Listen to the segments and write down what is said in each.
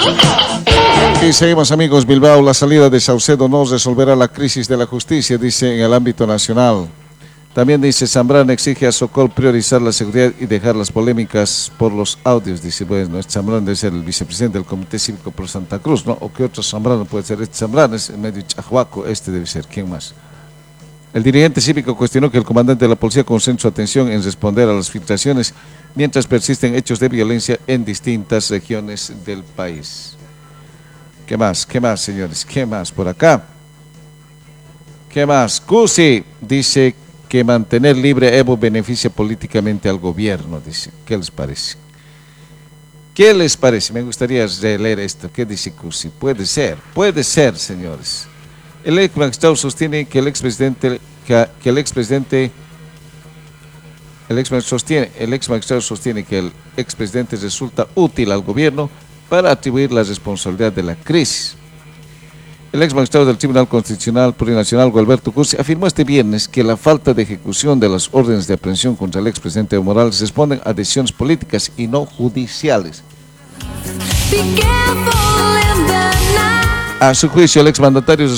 Y seguimos, amigos. Bilbao, la salida de Saucedo no resolverá la crisis de la justicia, dice en el ámbito nacional. También dice, Zambrano exige a Sokol priorizar la seguridad y dejar las polémicas por los audios. Dice, bueno, este Zambrano debe ser el vicepresidente del Comité Cívico por Santa Cruz, ¿no? O que otro Zambrano puede ser. Este Zambrano es medio chahuaco, este debe ser. ¿Quién más? El dirigente cívico cuestionó que el comandante de la policía concentre su atención en responder a las filtraciones mientras persisten hechos de violencia en distintas regiones del país. ¿Qué más? ¿Qué más, señores? ¿Qué más por acá? ¿Qué más? Cusi dice que mantener libre a Evo beneficia políticamente al gobierno, dice. ¿Qué les parece? ¿Qué les parece? Me gustaría releer esto. ¿Qué dice Cusi? Puede ser, señores. El ex magistrado sostiene que el expresidente resulta útil al gobierno para atribuir la responsabilidad de la crisis. El ex magistrado del Tribunal Constitucional Plurinacional, Gualberto Cusi, afirmó este viernes que la falta de ejecución de las órdenes de aprehensión contra el expresidente Evo Morales responden a decisiones políticas y no judiciales. A su juicio, el exmandatario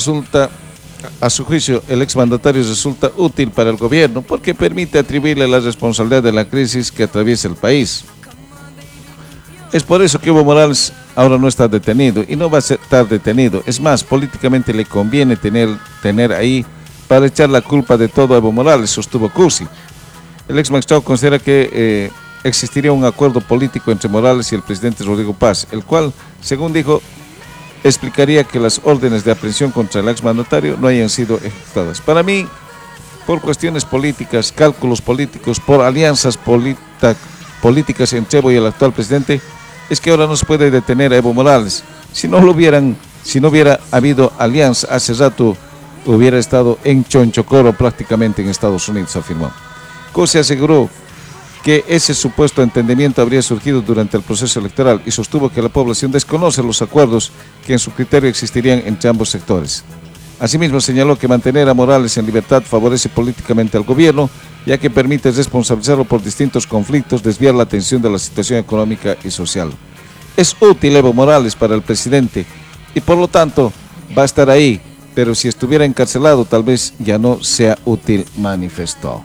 resulta útil para el gobierno porque permite atribuirle la responsabilidad de la crisis que atraviesa el país. Es por eso que Evo Morales ahora no está detenido y no va a estar detenido. Es más, políticamente le conviene tener ahí para echar la culpa de todo a Evo Morales, sostuvo Cusi. El ex magistrado considera que existiría un acuerdo político entre Morales y el presidente Rodrigo Paz, el cual, según dijo, explicaría que las órdenes de aprehensión contra el exmandatario no hayan sido ejecutadas. Para mí, por cuestiones políticas, cálculos políticos, por alianzas políticas entre Evo y el actual presidente, es que ahora no se puede detener a Evo Morales. Si no hubiera habido alianza, hace rato hubiera estado en Chonchocoro, prácticamente en Estados Unidos, afirmó. Cusi aseguró que ese supuesto entendimiento habría surgido durante el proceso electoral y sostuvo que la población desconoce los acuerdos que en su criterio existirían entre ambos sectores. Asimismo, señaló que mantener a Morales en libertad favorece políticamente al gobierno, ya que permite responsabilizarlo por distintos conflictos, desviar la atención de la situación económica y social. Es útil Evo Morales para el presidente y por lo tanto va a estar ahí, pero si estuviera encarcelado tal vez ya no sea útil, manifestó.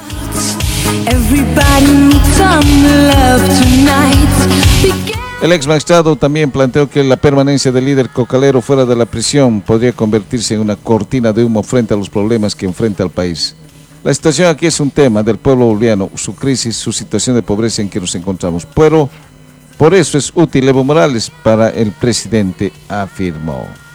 El ex magistrado también planteó que la permanencia del líder cocalero fuera de la prisión podría convertirse en una cortina de humo frente a los problemas que enfrenta el país. La situación aquí es un tema del pueblo boliviano, su crisis, su situación de pobreza en que nos encontramos. Pero por eso es útil Evo Morales para el presidente, afirmó.